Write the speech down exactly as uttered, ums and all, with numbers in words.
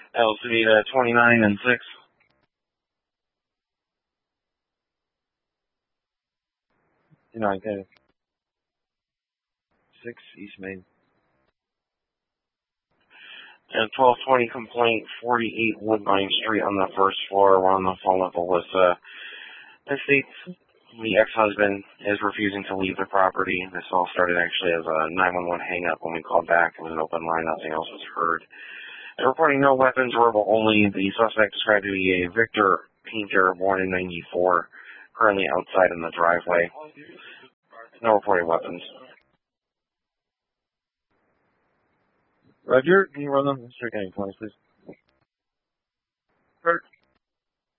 L C D to twenty-nine and six. You know, I get it. six East Main. And twelve twenty complaint, forty-eight Woodbine Street on the first floor. We're on the phone with Alyssa. This states the ex-husband is refusing to leave the property. This all started actually as a nine one one hang-up when we called back. It was an open line. Nothing else was heard. They're reporting no weapons, verbal only. The suspect described to be a Victor Painter, born in ninety-four, currently outside in the driveway. No reported weapons. Roger, can you run them? Mr. Gang, please. Kurt.